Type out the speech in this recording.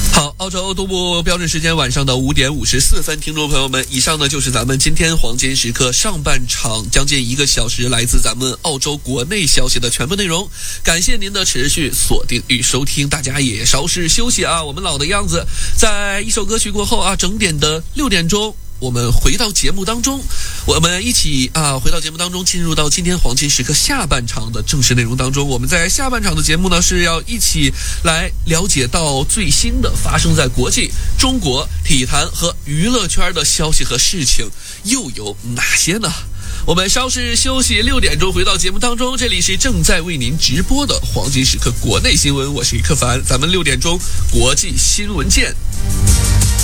好，澳洲东部标准时间晚上的5点54分，听众朋友们，以上呢就是咱们今天黄金时刻上半场将近1个小时来自咱们澳洲国内消息的全部内容。感谢您的持续锁定与收听，大家也稍事休息啊。我们老的样子，在一首歌曲过后啊，整点的6点钟。我们回到节目当中，我们一起回到节目当中，进入到今天黄金时刻下半场的正式内容当中。我们在下半场的节目呢，是要一起来了解到最新的发生在国际、中国体坛和娱乐圈的消息和事情又有哪些呢？我们稍事休息，6点钟回到节目当中，这里是正在为您直播的黄金时刻国内新闻，我是李克凡，咱们6点钟国际新闻见。